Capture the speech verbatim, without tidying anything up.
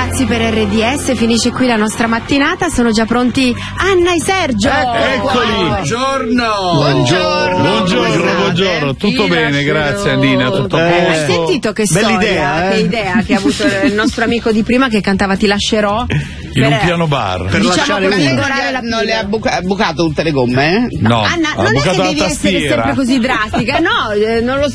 ragazzi per R D S, finisce qui la nostra mattinata, sono già pronti Anna e Sergio. Eh, eccoli. Buongiorno. Buongiorno. Buongiorno, buongiorno. Tutto bene, grazie Annina, tutto a posto. Hai sentito che storia, idea, eh? che idea che ha avuto il nostro amico di prima che cantava Ti lascerò? In per, un piano bar. Per diciamo lasciare per una. migliorare la Non le ha buca- bucato tutte le gomme? Eh? No, Anna, ha non è che bucato la devi essere tastiera. sempre così drastica, no, eh, non lo